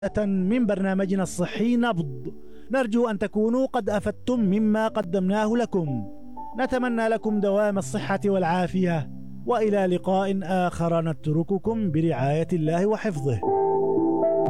من برنامجنا الصحي نبض. نرجو أن تكونوا قد أفدتم مما قدمناه لكم. نتمنى لكم دوام الصحة والعافية، وإلى لقاء آخر نترككم برعاية الله وحفظه.